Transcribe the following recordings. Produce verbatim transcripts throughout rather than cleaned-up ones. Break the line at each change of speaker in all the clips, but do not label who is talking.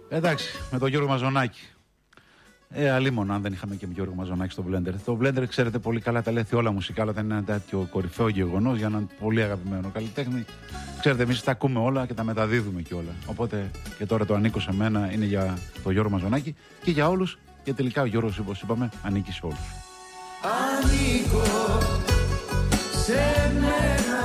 Εντάξει, με τον Γιώργο Μαζονάκη. Ε, αλίμονο, αν δεν είχαμε και με Γιώργο Μαζονάκη στο Blender. Το Blender, ξέρετε πολύ καλά, τα λέει όλα μουσικά, αλλά δεν είναι ένα τέτοιο κορυφαίο γεγονός για έναν πολύ αγαπημένο καλλιτέχνη. Ξέρετε, εμείς τα ακούμε όλα και τα μεταδίδουμε κιόλα. Οπότε και τώρα το ανήκω σε μένα είναι για τον Γιώργο Μαζονάκη και για όλους. Και τελικά ο Γιώργος, όπως είπαμε, ανήκει σε όλους. Ανήκω σε μένα.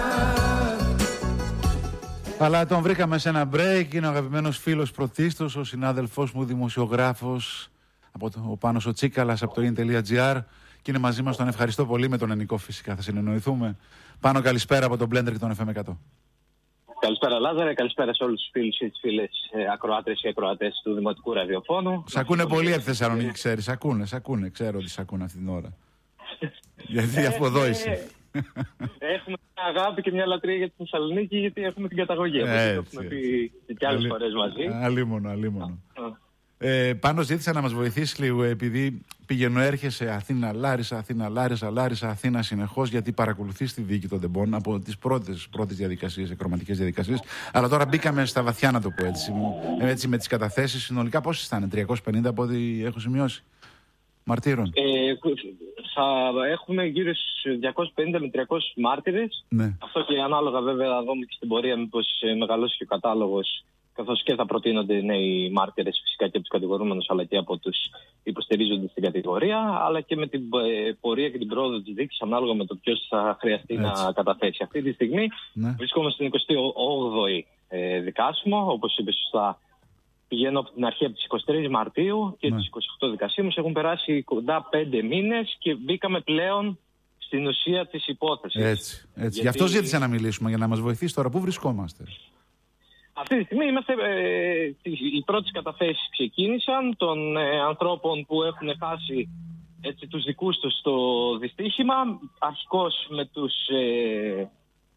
Αλλά τον βρήκαμε σε ένα break. Είναι ο αγαπημένος φίλος πρωτίστως, ο συνάδελφός μου, δημοσιογράφος, από το, ο Πάνος ο Τσίκαλας από το in.gr, και είναι μαζί μας. Τον ευχαριστώ πολύ, με τον Ενικό φυσικά θα συνεννοηθούμε. Πάνο, καλησπέρα από τον Blender και τον εφ εμ εκατό.
Καλησπέρα Λάζαρε, καλησπέρα σε όλους τους φίλους και τις φίλες ε, ακροάτρες και ακροατές του Δημοτικού Ραδιοφώνου.
Σ' ακούνε πολύ από Θεσσαλονίκη, ξέρεις, σ' ακούνε, σ' ακούνε, ξέρω ότι σ' ακούνε αυτή την ώρα. Γιατί από εδώ είσαι.
Έχουμε μια αγάπη και μια λατρεία για τη Θεσσαλονίκη, γιατί έχουμε την καταγωγή. Αυτό έχουμε πει και άλλες φορές μαζί.
Αλίμονο, αλίμονο. Ε, πάνω ζήτησα να μας βοηθήσει λίγο, επειδή πηγαίνω έρχεσαι Αθήνα Λάρισα, Αθήνα Λάρισα, Λάρισα Αθήνα συνεχώς, γιατί παρακολουθείς τη δίκη των τεμπών από τις πρώτες, πρώτες διαδικασίες, εκρωματικές διαδικασίες. Αλλά τώρα μπήκαμε στα βαθιά, να το πω έτσι, έτσι με τις καταθέσεις. Συνολικά πόσες θα είναι, τριακόσιες πενήντα από ό,τι έχω σημειώσει, μαρτύρων?
Ε, θα έχουμε γύρω στους διακόσιους πενήντα με τριακόσιους μάρτυρες.
Ναι. Αυτό
και ανάλογα βέβαια θα δούμε και στην πορεία μήπως μεγαλώσει και ο κατάλογος, καθώς και θα προτείνονται νέοι μάρτυρες φυσικά και από τους κατηγορούμενους αλλά και από τους υποστηρίζοντες στην κατηγορία, αλλά και με την πορεία και την πρόοδο της δίκης ανάλογα με το ποιος θα χρειαστεί έτσι να καταθέσει. Αυτή τη στιγμή ναι. βρισκόμαστε στην εικοστή όγδοη ε, δικάσιμο, όπως είπε σωστά. Πηγαίνω από την αρχή από τις εικοστή τρίτη Μαρτίου και ναι. τις είκοσι οκτώ δικασίμους. Έχουν περάσει κοντά πέντε μήνες και μπήκαμε πλέον στην ουσία της υπόθεσης.
Έτσι, έτσι. Γιατί... Γι' αυτό ζήτησα να μιλήσουμε, για να μας βοηθήσει τώρα. Πού βρισκόμαστε?
Αυτή τη στιγμή είμαστε, ε, οι πρώτες καταθέσεις ξεκίνησαν των ε, ανθρώπων που έχουν χάσει έτσι, τους δικούς τους στο δυστύχημα, αρχικώς με τους ε,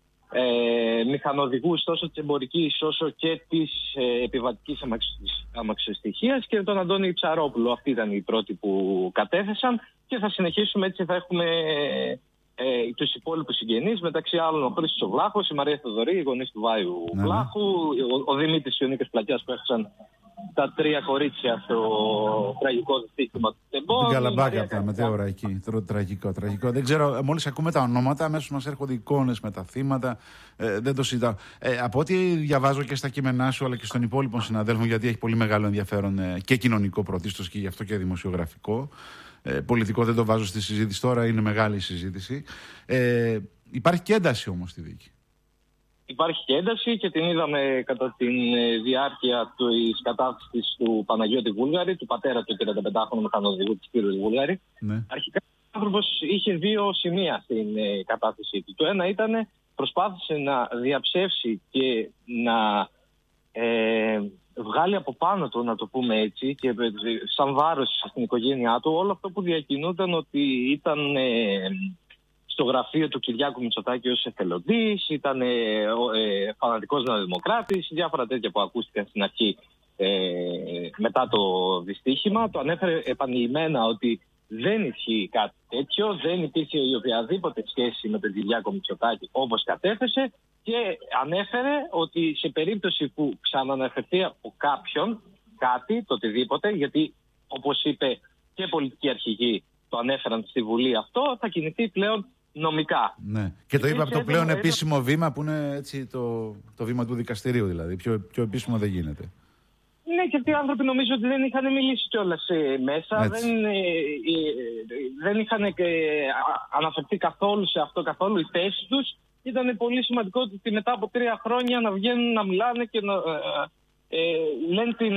ε, μηχανοδηγούς τόσο της εμπορικής όσο και της ε, επιβατικής αμαξοστοιχίας και τον Αντώνη Ψαρόπουλο. Αυτοί ήταν οι πρώτοι που κατέθεσαν και θα συνεχίσουμε, έτσι θα έχουμε... Ε, τους υπόλοιπους συγγενείς, μεταξύ άλλων ο Χρήστος ο Βλάχος, η Μαρία Θεοδωρή, οι γονείς του Βάιου ναι. Βλάχου, ο, ο Δημήτρης και ο Νίκος Πλατιάς που έχασαν τα τρία κορίτσια στο τραγικό δυστύχημα του Τεμπών.
Την Καλαμπάκα από τα μετέωρα εκεί. Τραγικό, τραγικό. Δεν ξέρω, μόλις ακούμε τα ονόματα, αμέσως μας έρχονται εικόνες με τα θύματα. Ε, δεν το συζητάω. Ε, από ό,τι διαβάζω και στα κείμενά σου, αλλά και στον υπόλοιπο συναδέλφων, γιατί έχει πολύ μεγάλο ενδιαφέρον ε, και κοινωνικό πρωτίστως και γι' αυτό και δημοσιογραφικό. Ε, πολιτικό δεν το βάζω στη συζήτηση τώρα, είναι μεγάλη η συζήτηση. Ε, υπάρχει και ένταση όμως στη δίκη.
Υπάρχει και ένταση και την είδαμε κατά τη διάρκεια της κατάθεσης του Παναγιώτη Βούλγαρη, του πατέρα του τριανταπεντάχρονου μηχανοδηγού της κ. Βούλγαρη. Ναι. Αρχικά ο άνθρωπος είχε δύο σημεία στην ε, κατάθεσή του. Το ένα ήταν προσπάθησε να διαψεύσει και να ε, βγάλει από πάνω του, να το πούμε έτσι, και σαν βάρος στην οικογένειά του όλο αυτό που διακινούνταν ότι ήταν ε, στο γραφείο του Κυριάκου Μητσοτάκη ως εθελοντής, ήταν ε, ε, φανατικός νεοδημοκράτης, διάφορα τέτοια που ακούστηκαν στην αρχή ε, μετά το δυστύχημα. Το ανέφερε επανειλημμένα ότι δεν ισχύει κάτι τέτοιο, δεν υπήρχε η οποιαδήποτε σχέση με τον Κυριάκο Μητσοτάκη όπως κατέθεσε, και ανέφερε ότι σε περίπτωση που ξαναναφερθεί από κάποιον κάτι, το οτιδήποτε, γιατί όπως είπε και πολιτικοί αρχηγοί το ανέφεραν στη Βουλή αυτό, θα κινηθεί πλέον νομικά.
Ναι. Και το είπε από το πλέον επίσημο βήμα που είναι έτσι το, το βήμα του δικαστηρίου, δηλαδή. Πιο, πιο επίσημο δεν γίνεται.
Ναι, και αυτοί οι άνθρωποι νομίζω ότι δεν είχαν μιλήσει κιόλας ε, μέσα, δεν, ε, ε, δεν είχαν ε, αναφερθεί καθόλου σε αυτό, καθόλου η θέση τους. Ήταν πολύ σημαντικό ότι μετά από τρία χρόνια να βγαίνουν να μιλάνε και να ε, ε, λένε την,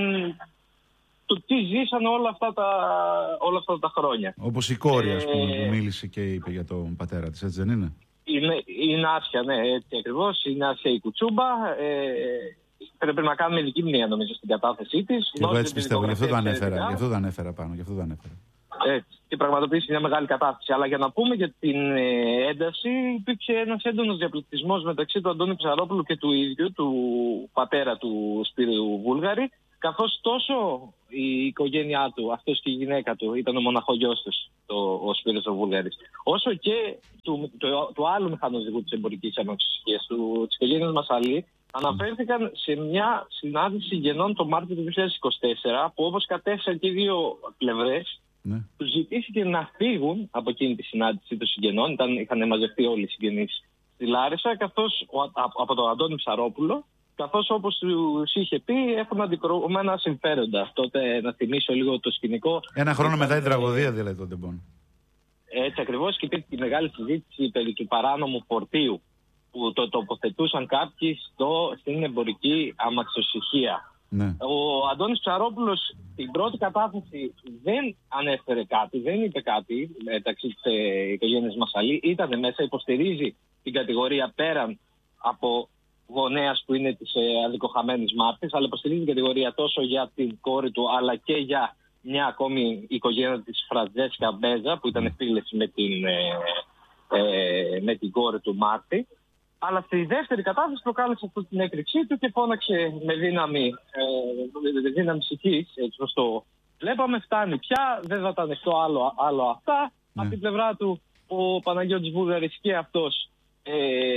το τι ζήσαν όλα αυτά τα, όλα αυτά τα χρόνια.
Όπως η κόρη, ας πούμε, ε, που μίλησε και είπε για τον πατέρα της, έτσι δεν είναι?
Είναι, είναι Άσια, ναι, έτσι ακριβώς. Είναι Άσια η Κουτσούμπα. Ε, πρέπει να κάνουμε ειδική μνήμα, νομίζω, στην κατάθεσή της.
Και εγώ έτσι πιστεύω, γι' αυτό το ανέφερα, γι' αυτό το ανέφερα πάνω, γι' αυτό το ανέφερα.
Έτσι, και πραγματοποιήσει μια μεγάλη κατάσταση. Αλλά για να πούμε για την ε, ένταση, υπήρξε ένας έντονος διαπληκτισμός μεταξύ του Αντώνη Ψαρόπουλου και του ίδιου, του πατέρα του Σπύρου Βούλγαρη, καθώς τόσο η οικογένειά του, αυτός και η γυναίκα του, ήταν ο μοναχογιός του, το, ο Σπύρος ο Βούλγαρης, όσο και του, το, του άλλου μηχανοδηγού της εμπορικής αμαξοστοιχίας, της οικογένειας Μασαλή, αναφέρθηκαν σε μια συνάντηση συγγενών το Μάρτιο του δύο χιλιάδες είκοσι τέσσερα, που όπως κατέθεσαν και οι δύο πλευρές, ναι. τους ζητήθηκε να φύγουν από εκείνη τη συνάντηση των συγγενών. Ήταν, είχαν μαζευτεί όλοι οι συγγενείς στη Λάρισα, καθώς από τον Αντώνη Ψαρόπουλο, καθώς όπως τους είχε πει έχουν αντικρουόμενα συμφέροντα. Τότε να θυμίσω λίγο το σκηνικό.
Ένα χρόνο μετά την τραγωδία δηλαδή τότε bon.
Έτσι ακριβώς, και υπήρχε τη μεγάλη συζήτηση περί του παράνομου φορτίου που το τοποθετούσαν κάποιοι στο, στην εμπορική αμαξοσυχία. Ναι. Ο Αντώνης Ψαρόπουλος στην πρώτη κατάθεση δεν ανέφερε κάτι, δεν είπε κάτι μεταξύ της ε, οικογένειας Μασαλή. Ήταν μέσα, υποστηρίζει την κατηγορία πέραν από γονέας που είναι της ε, αδικοχαμένης μάρτης, αλλά υποστηρίζει την κατηγορία τόσο για την κόρη του αλλά και για μια ακόμη οικογένεια της Φραντζέσκα Μπέζα που ήταν φίλες με την, ε, ε, με την κόρη του Μάρτη. Αλλά στη δεύτερη κατάσταση προκάλεσε αυτή την έκρηξή του και φώναξε με δύναμη, ε, με δύναμη ψυχής, έτσι όπως το βλέπαμε, φτάνει πια, δεν θα τα δεχτώ άλλο, άλλο αυτά. Ναι. Από την πλευρά του ο Παναγιώτης Βούλγαρης και αυτός ε,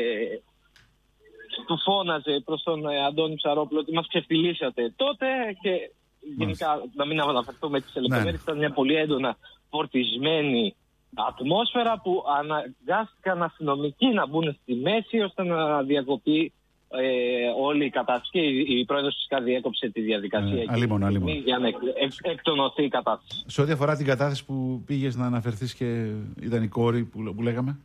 του φώναζε προς τον ε, Αντώνη Ψαρόπουλο ότι μας ξεφτυλίσατε τότε και γενικά να μην αναφερθούμε τις λεπτομέρειες, ήταν μια πολύ έντονα φορτισμένη ατμόσφαιρα που αναγκάστηκαν αστυνομικοί να μπουν στη μέση ώστε να διακοπεί ε, όλη η κατάσταση. Και η, η πρόεδρος φυσικά διέκοψε τη διαδικασία ε,
αλίμον, αλίμον.
για να εκ, εκ, εκτονωθεί η κατάσταση.
Σε ό,τι αφορά την κατάθεση που πήγες να αναφερθείς και ήταν η κόρη που, που λέγαμε.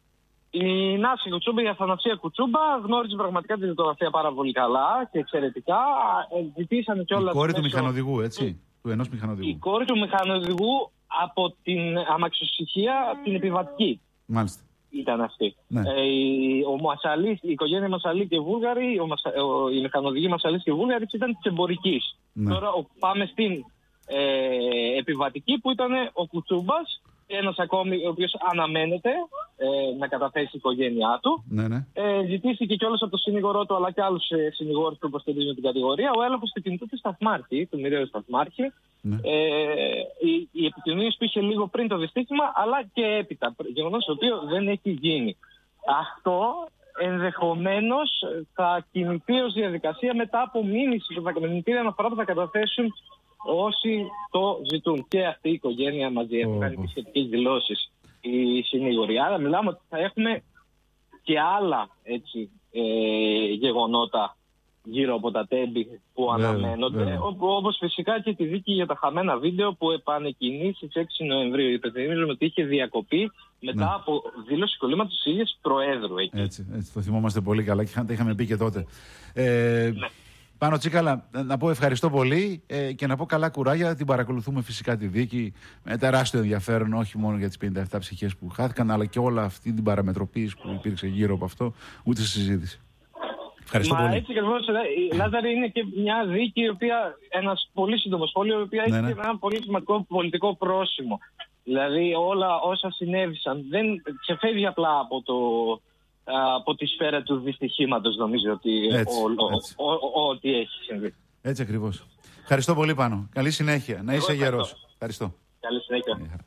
Η Νάση Κουτσούμπα, η Αθανασία Κουτσούμπα, γνώριζε πραγματικά τη δικογραφία πάρα πολύ καλά και εξαιρετικά. Ζητήσανε κιόλας.
Η κόρη
μέσω...
του μηχανοδηγού, έτσι. Του ενός μηχανοδηγού.
Η κόρη του μηχανοδηγού από την αμαξοσυχία την επιβατική.
Μάλιστα.
Ήταν αυτή.
Ναι.
Ε, η, ο Μασαλής, η οικογένεια Μασαλή και Βούλγαρη, ο, ο, οι μηχανοδηγοί Μασαλής και Βούλγαρη ήταν της εμπορικής. Ναι. Τώρα ο, πάμε στην ε, επιβατική που ήταν ο Κουτσούμπας, ένας ακόμη ο οποίος αναμένεται ε, να καταθέσει η οικογένειά του.
Ναι, ναι.
Ε, ζητήθηκε κιόλας από τον συνήγορό του αλλά και άλλους ε, συνηγόρους που υποστηρίζουν την κατηγορία ο έλεγχος του κινητού του σταθμάρχη, του μοιραίου σταθμάρχη. Ναι. Ε, οι, οι επικοινωνίες που είχε λίγο πριν το δυστύχημα αλλά και έπειτα. Γεγονός το οποίο δεν έχει γίνει. Αυτό ενδεχομένως θα κινηθεί ως διαδικασία μετά από μήνυση που θα κινηθεί αναφορά που θα καταθέσουν όσοι το ζητούν. Και αυτή η οικογένεια μαζί έχουν oh, κάνει oh. σχετικές δηλώσεις οι συνήγοροι. Άρα μιλάμε ότι θα έχουμε και άλλα έτσι, ε, γεγονότα γύρω από τα τέμπη που yeah, αναμένονται. Yeah. Όπως φυσικά και τη δίκη για τα χαμένα βίντεο που επανεκκινεί στις έξι Νοεμβρίου. Υπενθυμίζουμε ότι είχε διακοπεί μετά yeah. από δήλωση κολλήματος της ίδιας Προέδρου. Εκεί.
Έτσι, έτσι, το θυμόμαστε πολύ καλά και τα είχαμε πει και τότε. Ε, yeah. Πάνο Τσίκαλα, να πω ευχαριστώ πολύ ε, και να πω καλά κουράγια. Την παρακολουθούμε φυσικά τη δίκη με τεράστιο ενδιαφέρον, όχι μόνο για τις πενήντα επτά ψυχές που χάθηκαν, αλλά και όλα αυτή την παραμετροποίηση που υπήρξε γύρω από αυτό, ούτε συζήτηση. Ευχαριστώ
Μα
πολύ.
Έτσι και ακριβώς, η Λάζαρη είναι και μια δίκη, η οποία, ένας πολύ σύντομο σχόλιο, η οποία ναι, έχει ναι. ένα πολύ σημαντικό πολιτικό πρόσημο. Δηλαδή όλα όσα συνέβησαν δεν ξεφεύγει απλά από το... από τη σφαίρα του δυστυχήματος, νομίζω ότι
έτσι,
ο,
έτσι.
Ο, ο, ο, ό,τι έχει συμβεί.
Έτσι ακριβώς. Ευχαριστώ πολύ, Πάνο. Καλή συνέχεια. Να είσαι γερός. Ευχαριστώ.
Καλή συνέχεια.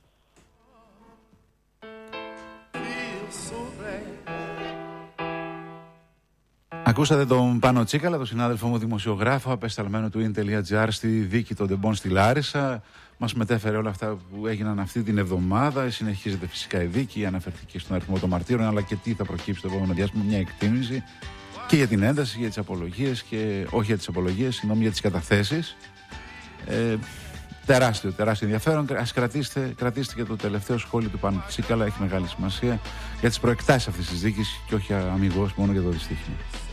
Ακούσατε τον Πάνο Τσίκαλα, τον συνάδελφο μου δημοσιογράφο, απεσταλμένο του in.gr στη δίκη των τεμπών στη Λάρισα. Μας μετέφερε όλα αυτά που έγιναν αυτή την εβδομάδα. Συνεχίζεται φυσικά η δίκη, αναφερθήκε στον αριθμό των μαρτύρων, αλλά και τι θα προκύψει το επόμενο διάστημα. Μια εκτίμηση και για την ένταση, για τις απολογίες και όχι για τις απολογίες, συγγνώμη, για τις καταθέσεις. Ε, τεράστιο, τεράστιο ενδιαφέρον. Ας κρατήσετε, κρατήστε και το τελευταίο σχόλιο του Πάνου Τσίκαλα, έχει μεγάλη σημασία για τις προεκτάσεις αυτής της δίκης και όχι αμιγώς μόνο για το δυστύχημα.